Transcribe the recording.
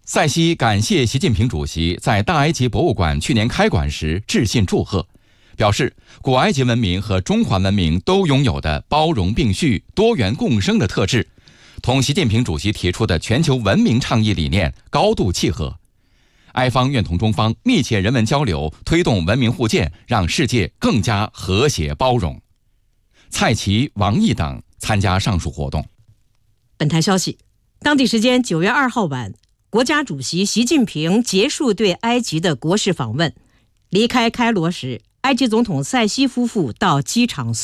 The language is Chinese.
塞西感谢习近平主席在大埃及博物馆去年开馆时致信祝贺，表示古埃及文明和中华文明都拥有的包容并蓄、多元共生的特质，同习近平主席提出的全球文明倡议理念高度契合。埃方愿同中方密切人文交流，推动文明互鉴，让世界更加和谐包容。蔡奇、王毅等参加上述活动。 本台消息，当地时间9月2号晚，国家主席习近平结束对埃及的国事访问，离开开罗时，埃及总统塞西夫妇到机场